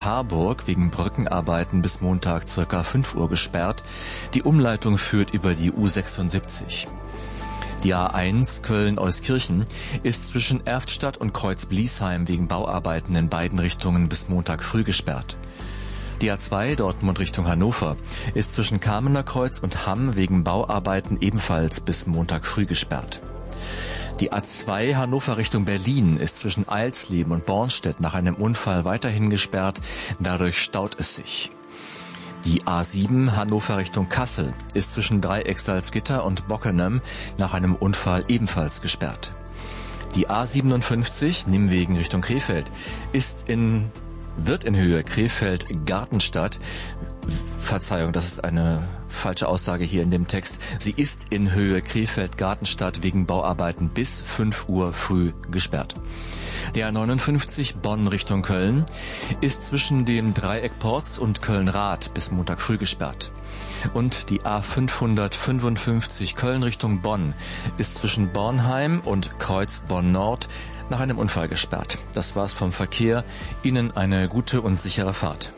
Harburg wegen Brückenarbeiten bis Montag ca. 5 Uhr gesperrt. Die Umleitung führt über die U76. Die A1 Köln-Euskirchen ist zwischen Erftstadt und Kreuz-Bliesheim wegen Bauarbeiten in beiden Richtungen bis Montag früh gesperrt. Die A2 Dortmund Richtung Hannover ist zwischen Kamener Kreuz und Hamm wegen Bauarbeiten ebenfalls bis Montag früh gesperrt. Die A2 Hannover Richtung Berlin ist zwischen Eilsleben und Bornstedt nach einem Unfall weiterhin gesperrt, dadurch staut es sich. Die A7 Hannover Richtung Kassel ist zwischen Dreiecksalzgitter und Bockenem nach einem Unfall ebenfalls gesperrt. Die A57 Nimwegen Richtung Krefeld wird in Höhe Krefeld-Gartenstadt, Verzeihung, das ist eine falsche Aussage hier in dem Text. Sie ist in Höhe Krefeld-Gartenstadt wegen Bauarbeiten bis 5 Uhr früh gesperrt. Der A59 Bonn Richtung Köln ist zwischen dem Dreieck Porz und Köln-Rath bis Montag früh gesperrt. Und die A555 Köln Richtung Bonn ist zwischen Bornheim und Kreuz Bonn-Nord nach einem Unfall gesperrt. Das war's vom Verkehr. Ihnen eine gute und sichere Fahrt.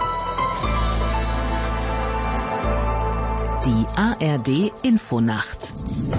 Die ARD Infonacht.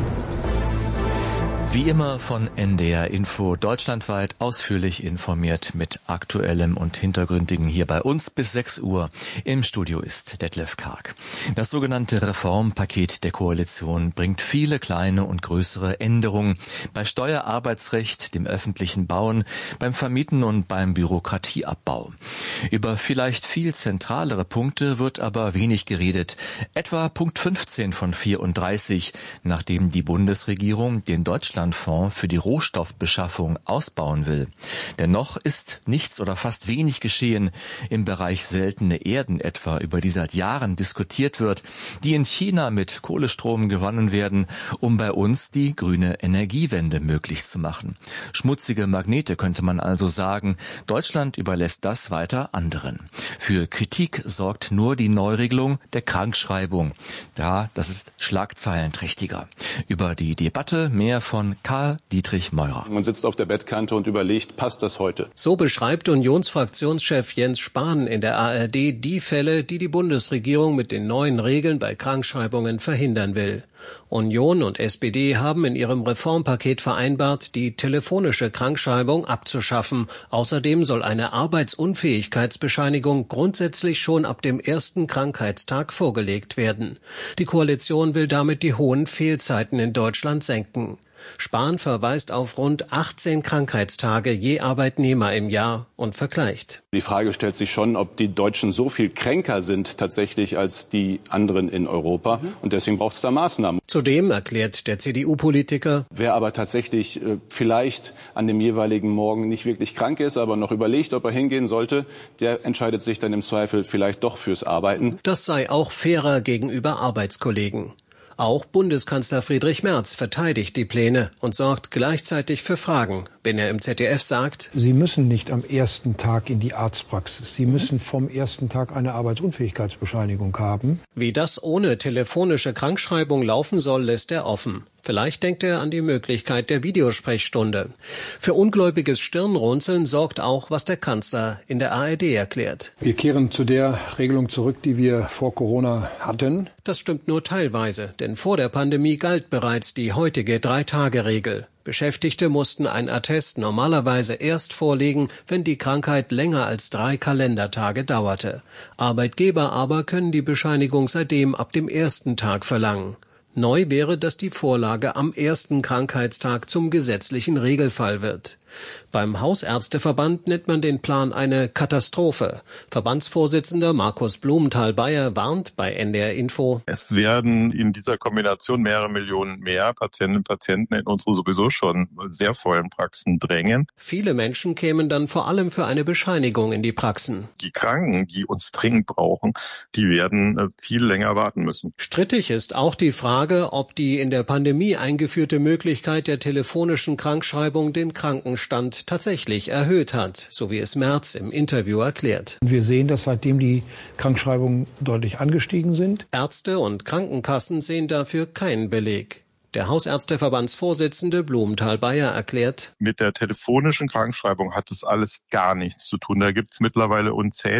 Wie immer von NDR Info deutschlandweit ausführlich informiert mit Aktuellem und Hintergründigen hier bei uns bis 6 Uhr. Im Studio ist Detlef Karg. Das sogenannte Reformpaket der Koalition bringt viele kleine und größere Änderungen bei Steuerarbeitsrecht, dem öffentlichen Bauen, beim Vermieten und beim Bürokratieabbau. Über vielleicht viel zentralere Punkte wird aber wenig geredet. Etwa Punkt 15 von 34, nachdem die Bundesregierung den Deutschlandfonds für die Rohstoffbeschaffung ausbauen will. Dennoch ist nichts oder fast wenig geschehen im Bereich seltene Erden etwa, über die seit Jahren diskutiert wird, die in China mit Kohlestrom gewonnen werden, um bei uns die grüne Energiewende möglich zu machen. Schmutzige Magnete könnte man also sagen. Deutschland überlässt das weiter anderen. Für Kritik sorgt nur die Neuregelung der Krankschreibung. Das ist schlagzeilenträchtiger. Über die Debatte mehr von Karl-Dietrich Meurer. Man sitzt auf der Bettkante und überlegt, passt das heute? So beschreibt Unionsfraktionschef Jens Spahn in der ARD die Fälle, die die Bundesregierung mit den neuen Regeln bei Krankschreibungen verhindern will. Union und SPD haben in ihrem Reformpaket vereinbart, die telefonische Krankschreibung abzuschaffen. Außerdem soll eine Arbeitsunfähigkeitsbescheinigung grundsätzlich schon ab dem ersten Krankheitstag vorgelegt werden. Die Koalition will damit die hohen Fehlzeiten in Deutschland senken. Spahn verweist auf rund 18 Krankheitstage je Arbeitnehmer im Jahr und vergleicht. Die Frage stellt sich schon, ob die Deutschen so viel kränker sind tatsächlich als die anderen in Europa. Und deswegen braucht es da Maßnahmen. Zudem erklärt der CDU-Politiker, wer aber tatsächlich vielleicht an dem jeweiligen Morgen nicht wirklich krank ist, aber noch überlegt, ob er hingehen sollte, der entscheidet sich dann im Zweifel vielleicht doch fürs Arbeiten. Das sei auch fairer gegenüber Arbeitskollegen. Auch Bundeskanzler Friedrich Merz verteidigt die Pläne und sorgt gleichzeitig für Fragen, wenn er im ZDF sagt: Sie müssen nicht am ersten Tag in die Arztpraxis. Sie müssen vom ersten Tag eine Arbeitsunfähigkeitsbescheinigung haben. Wie das ohne telefonische Krankschreibung laufen soll, lässt er offen. Vielleicht denkt er an die Möglichkeit der Videosprechstunde. Für ungläubiges Stirnrunzeln sorgt auch, was der Kanzler in der ARD erklärt. Wir kehren zu der Regelung zurück, die wir vor Corona hatten. Das stimmt nur teilweise, denn vor der Pandemie galt bereits die heutige 3-Tage-Regel. Beschäftigte mussten ein Attest normalerweise erst vorlegen, wenn die Krankheit länger als 3 Kalendertage dauerte. Arbeitgeber aber können die Bescheinigung seitdem ab dem ersten Tag verlangen. Neu wäre, dass die Vorlage am ersten Krankheitstag zum gesetzlichen Regelfall wird. Beim Hausärzteverband nennt man den Plan eine Katastrophe. Verbandsvorsitzender Markus Blumenthal-Beyer warnt bei NDR Info: Es werden in dieser Kombination mehrere Millionen mehr Patientinnen und Patienten in unsere sowieso schon sehr vollen Praxen drängen. Viele Menschen kämen dann vor allem für eine Bescheinigung in die Praxen. Die Kranken, die uns dringend brauchen, die werden viel länger warten müssen. Strittig ist auch die Frage, ob die in der Pandemie eingeführte Möglichkeit der telefonischen Krankschreibung den Krankenstand tatsächlich erhöht hat, so wie es Merz im Interview erklärt. Wir sehen, dass seitdem die Krankschreibungen deutlich angestiegen sind. Ärzte und Krankenkassen sehen dafür keinen Beleg. Der Hausärzteverbandsvorsitzende Blumenthal-Beyer erklärt: Mit der telefonischen Krankschreibung hat das alles gar nichts zu tun. Da gibt es mittlerweile unzählige